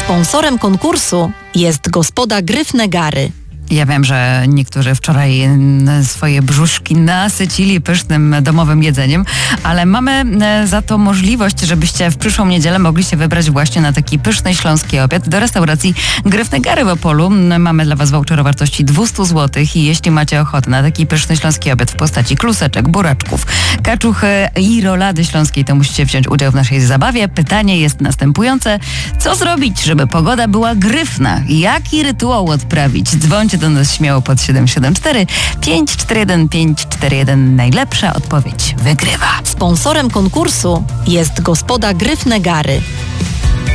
Sponsorem konkursu jest gospoda Gryfne Gary. Ja wiem, że niektórzy wczoraj swoje brzuszki nasycili pysznym domowym jedzeniem, ale mamy za to możliwość, żebyście w przyszłą niedzielę mogli się wybrać właśnie na taki pyszny śląski obiad do restauracji Gryfne Gary w Opolu. Mamy dla Was voucher o wartości 200 zł i jeśli macie ochotę na taki pyszny śląski obiad w postaci kluseczek, buraczków, kaczuchy i rolady śląskiej, to musicie wziąć udział w naszej zabawie. Pytanie jest następujące. Co zrobić, żeby pogoda była gryfna? Jaki rytuał odprawić? Dzwońcie do nas śmiało pod 774 541 541. Najlepsza odpowiedź wygrywa. Sponsorem konkursu jest gospoda Gryfne Gary.